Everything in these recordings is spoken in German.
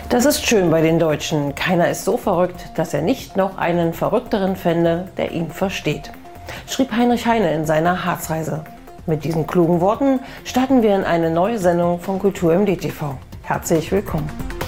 Das ist schön bei den Deutschen. Keiner ist so verrückt, dass er nicht noch einen Verrückteren fände, der ihn versteht, schrieb Heinrich Heine in seiner Harzreise. Mit diesen klugen Worten starten wir in eine neue Sendung von Kultur im DTV. Herzlich willkommen.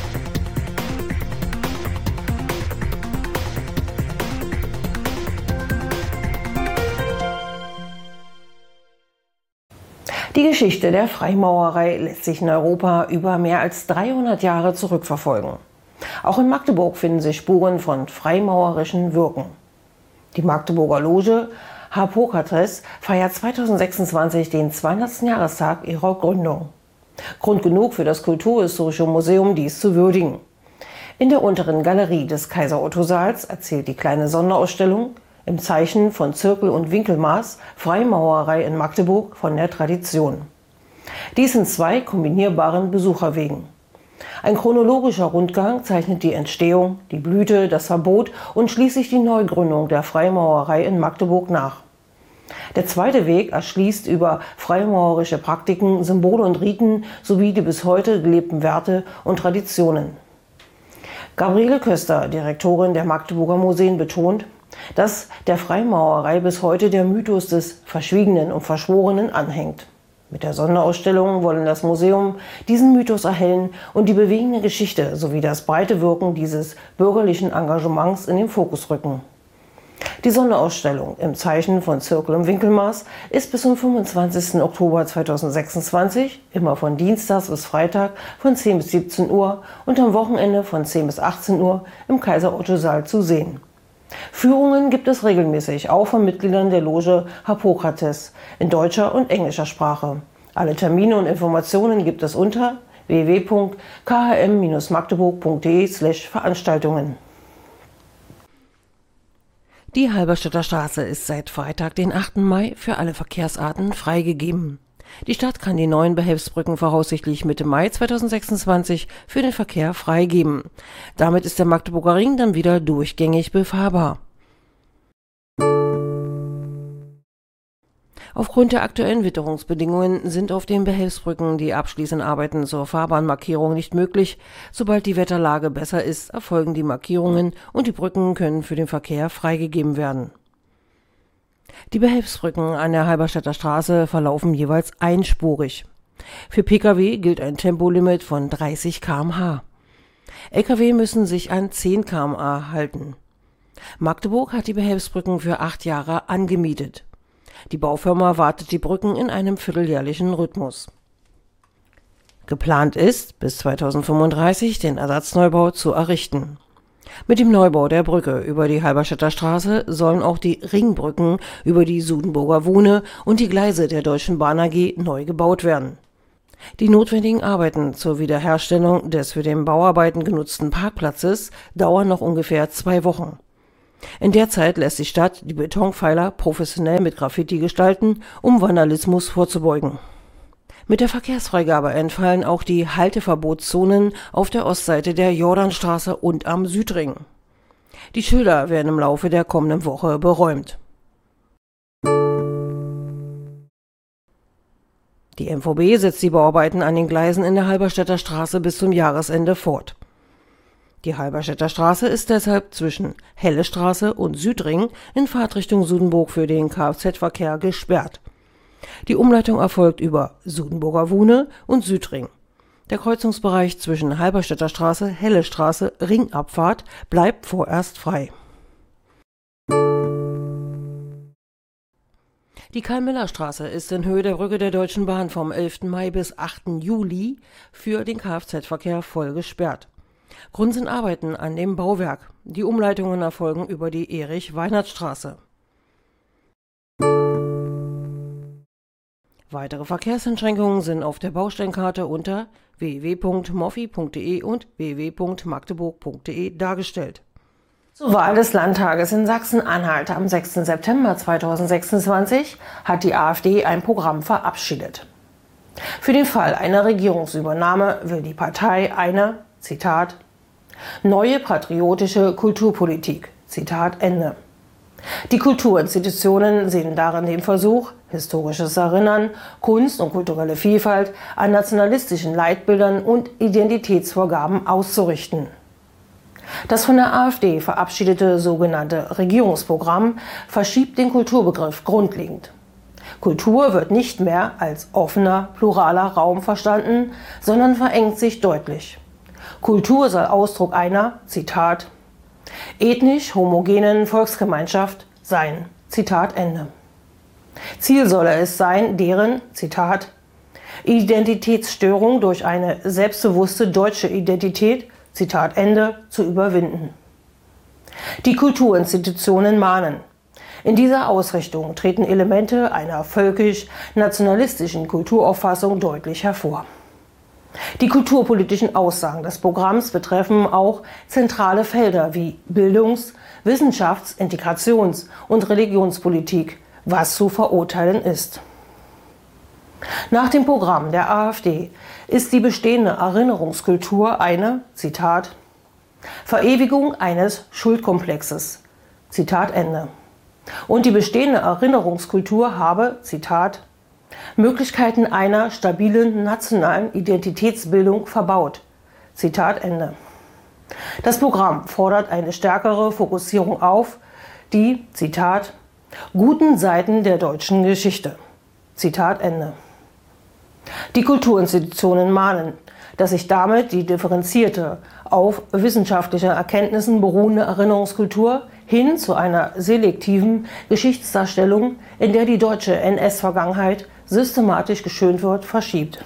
Die Geschichte der Freimaurerei lässt sich in Europa über mehr als 300 Jahre zurückverfolgen. Auch in Magdeburg finden sich Spuren von freimaurerischen Wirken. Die Magdeburger Loge Harpokrates feiert 2026 den 200. Jahrestag ihrer Gründung. Grund genug für das Kulturhistorische Museum, dies zu würdigen. In der unteren Galerie des Kaiser-Otto-Saals erzählt die kleine Sonderausstellung im Zeichen von Zirkel- und Winkelmaß Freimaurerei in Magdeburg von der Tradition. Dies in zwei kombinierbaren Besucherwegen. Ein chronologischer Rundgang zeichnet die Entstehung, die Blüte, das Verbot und schließlich die Neugründung der Freimaurerei in Magdeburg nach. Der zweite Weg erschließt über freimaurerische Praktiken, Symbole und Riten sowie die bis heute gelebten Werte und Traditionen. Gabriele Köster, Direktorin der Magdeburger Museen, betont, dass der Freimaurerei bis heute der Mythos des Verschwiegenen und Verschworenen anhängt. Mit der Sonderausstellung wollen das Museum diesen Mythos erhellen und die bewegende Geschichte sowie das breite Wirken dieses bürgerlichen Engagements in den Fokus rücken. Die Sonderausstellung im Zeichen von Zirkel und Winkelmaß ist bis zum 25. Oktober 2026, immer von Dienstags bis Freitag von 10 bis 17 Uhr und am Wochenende von 10 bis 18 Uhr im Kaiser-Otto-Saal zu sehen. Führungen gibt es regelmäßig, auch von Mitgliedern der Loge Harpokrates in deutscher und englischer Sprache. Alle Termine und Informationen gibt es unter www.khm-magdeburg.de/Veranstaltungen. Die Halberstädter Straße ist seit Freitag, den 8. Mai, für alle Verkehrsarten freigegeben. Die Stadt kann die neuen Behelfsbrücken voraussichtlich Mitte Mai 2026 für den Verkehr freigeben. Damit ist der Magdeburger Ring dann wieder durchgängig befahrbar. Aufgrund der aktuellen Witterungsbedingungen sind auf den Behelfsbrücken die abschließenden Arbeiten zur Fahrbahnmarkierung nicht möglich. Sobald die Wetterlage besser ist, erfolgen die Markierungen und die Brücken können für den Verkehr freigegeben werden. Die Behelfsbrücken an der Halberstädter Straße verlaufen jeweils einspurig. Für Pkw gilt ein Tempolimit von 30 km/h. Lkw müssen sich an 10 km/h halten. Magdeburg hat die Behelfsbrücken für 8 Jahre angemietet. Die Baufirma wartet die Brücken in einem vierteljährlichen Rhythmus. Geplant ist, bis 2035 den Ersatzneubau zu errichten. Mit dem Neubau der Brücke über die Halberstädter Straße sollen auch die Ringbrücken über die Sudenburger Wuhne und die Gleise der Deutschen Bahn AG neu gebaut werden. Die notwendigen Arbeiten zur Wiederherstellung des für den Bauarbeiten genutzten Parkplatzes dauern noch ungefähr 2 Wochen. In der Zeit lässt die Stadt die Betonpfeiler professionell mit Graffiti gestalten, um Vandalismus vorzubeugen. Mit der Verkehrsfreigabe entfallen auch die Halteverbotszonen auf der Ostseite der Jordanstraße und am Südring. Die Schilder werden im Laufe der kommenden Woche beräumt. Die MVB setzt die Bauarbeiten an den Gleisen in der Halberstädter Straße bis zum Jahresende fort. Die Halberstädter Straße ist deshalb zwischen Helle Straße und Südring in Fahrtrichtung Sudenburg für den Kfz-Verkehr gesperrt. Die Umleitung erfolgt über Sudenburger Wuhne und Südring. Der Kreuzungsbereich zwischen Halberstädter Straße, Helle Straße, Ringabfahrt bleibt vorerst frei. Die Karl-Miller-Straße ist in Höhe der Brücke der Deutschen Bahn vom 11. Mai bis 8. Juli für den Kfz-Verkehr voll gesperrt. Grund sind Arbeiten an dem Bauwerk. Die Umleitungen erfolgen über die Erich-Weinert-Straße. Weitere Verkehrseinschränkungen sind auf der Bausteinkarte unter www.moffi.de und www.magdeburg.de dargestellt. Zur Wahl des Landtages in Sachsen-Anhalt am 6. September 2026 hat die AfD ein Programm verabschiedet. Für den Fall einer Regierungsübernahme will die Partei eine, Zitat, neue patriotische Kulturpolitik, Zitat Ende. Die Kulturinstitutionen sehen darin den Versuch, historisches Erinnern, Kunst und kulturelle Vielfalt an nationalistischen Leitbildern und Identitätsvorgaben auszurichten. Das von der AfD verabschiedete sogenannte Regierungsprogramm verschiebt den Kulturbegriff grundlegend. Kultur wird nicht mehr als offener, pluraler Raum verstanden, sondern verengt sich deutlich. Kultur soll Ausdruck einer, Zitat, ethnisch homogenen Volksgemeinschaft sein, Zitat Ende. Ziel solle es sein, deren, Zitat, Identitätsstörung durch eine selbstbewusste deutsche Identität, Zitat Ende, zu überwinden. Die Kulturinstitutionen mahnen. In dieser Ausrichtung treten Elemente einer völkisch-nationalistischen Kulturauffassung deutlich hervor. Die kulturpolitischen Aussagen des Programms betreffen auch zentrale Felder wie Bildungs-, Wissenschafts-, Integrations- und Religionspolitik, was zu verurteilen ist. Nach dem Programm der AfD ist die bestehende Erinnerungskultur eine, Zitat, Verewigung eines Schuldkomplexes, Zitat Ende. Und die bestehende Erinnerungskultur habe, Zitat, Möglichkeiten einer stabilen nationalen Identitätsbildung verbaut, Zitat Ende. Das Programm fordert eine stärkere Fokussierung auf die, Zitat, guten Seiten der deutschen Geschichte, Zitat Ende. Die Kulturinstitutionen mahnen, dass sich damit die differenzierte, auf wissenschaftlichen Erkenntnissen beruhende Erinnerungskultur hin zu einer selektiven Geschichtsdarstellung, in der die deutsche NS-Vergangenheit systematisch geschönt wird, verschiebt.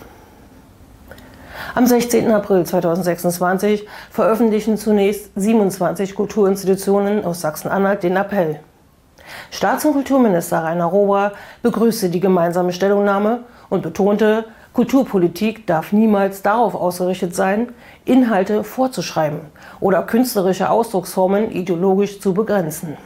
Am 16. April 2026 veröffentlichen zunächst 27 Kulturinstitutionen aus Sachsen-Anhalt den Appell. Staats- und Kulturminister Rainer Rober begrüßte die gemeinsame Stellungnahme und betonte, Kulturpolitik darf niemals darauf ausgerichtet sein, Inhalte vorzuschreiben oder künstlerische Ausdrucksformen ideologisch zu begrenzen.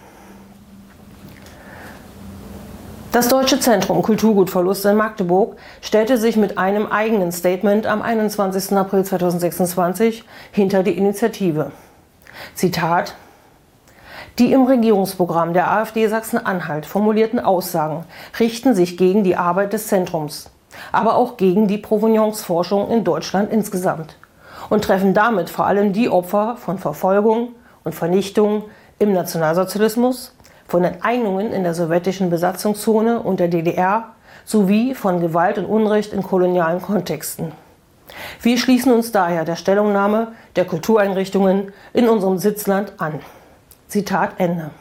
Das Deutsche Zentrum Kulturgutverlust in Magdeburg stellte sich mit einem eigenen Statement am 21. April 2026 hinter die Initiative. Zitat: Die im Regierungsprogramm der AfD Sachsen-Anhalt formulierten Aussagen richten sich gegen die Arbeit des Zentrums, aber auch gegen die Provenienzforschung in Deutschland insgesamt und treffen damit vor allem die Opfer von Verfolgung und Vernichtung im Nationalsozialismus, von Enteignungen in der sowjetischen Besatzungszone und der DDR sowie von Gewalt und Unrecht in kolonialen Kontexten. Wir schließen uns daher der Stellungnahme der Kultureinrichtungen in unserem Sitzland an. Zitat Ende.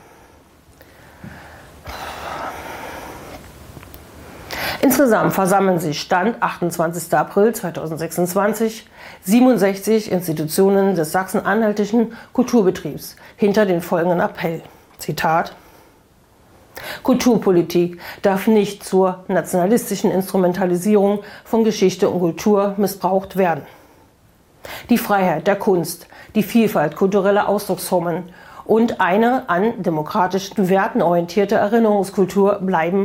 Insgesamt versammeln sich Stand 28. April 2026 67 Institutionen des sachsen-anhaltischen Kulturbetriebs hinter den folgenden Appell. Zitat: Kulturpolitik darf nicht zur nationalistischen Instrumentalisierung von Geschichte und Kultur missbraucht werden. Die Freiheit der Kunst, die Vielfalt kultureller Ausdrucksformen und eine an demokratischen Werten orientierte Erinnerungskultur bleiben